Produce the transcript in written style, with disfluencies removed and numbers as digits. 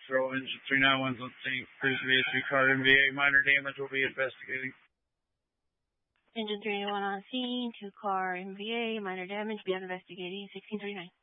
Throw engine 391's on scene. Cruise VA 3-car MVA. Minor damage will be investigating. Engine 391 on scene. 2-car MVA. Minor damage. Be investigating. 1639.